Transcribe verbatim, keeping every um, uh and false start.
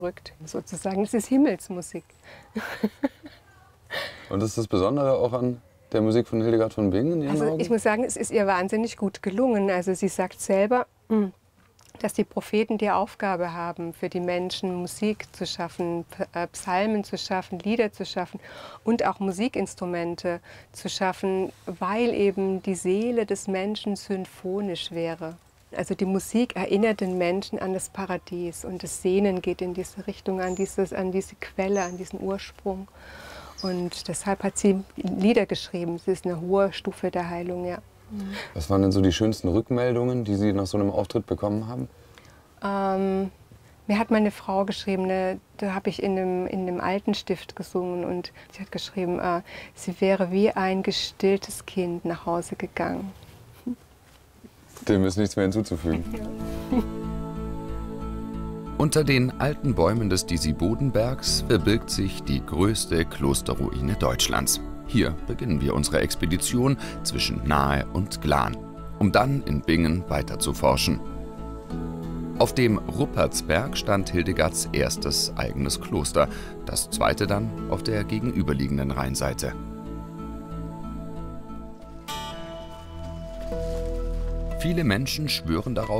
Verrückt, sozusagen. Es ist Himmelsmusik. Und das ist das Besondere auch an der Musik von Hildegard von Bingen in Ihren Also Augen? ich muss sagen, es ist ihr wahnsinnig gut gelungen. Also sie sagt selber, dass die Propheten die Aufgabe haben, für die Menschen Musik zu schaffen, Psalmen zu schaffen, Lieder zu schaffen und auch Musikinstrumente zu schaffen, weil eben die Seele des Menschen symphonisch wäre. Also die Musik erinnert den Menschen an das Paradies und das Sehnen geht in diese Richtung, an, dieses, an diese Quelle, an diesen Ursprung. Und deshalb hat sie Lieder geschrieben. Sie ist eine hohe Stufe der Heilung, ja. Was waren denn so die schönsten Rückmeldungen, die Sie nach so einem Auftritt bekommen haben? Ähm, mir hat meine Frau geschrieben, ne, da habe ich in dem, in dem alten Stift gesungen und sie hat geschrieben, äh, sie wäre wie ein gestilltes Kind nach Hause gegangen. Dem ist nichts mehr hinzuzufügen. Ja. Unter den alten Bäumen des Disi-Bodenbergs verbirgt sich die größte Klosterruine Deutschlands. Hier beginnen wir unsere Expedition zwischen Nahe und Glan, um dann in Bingen weiter zu forschen. Auf dem Ruppertsberg stand Hildegards erstes eigenes Kloster, das zweite dann auf der gegenüberliegenden Rheinseite. Viele Menschen schwören darauf,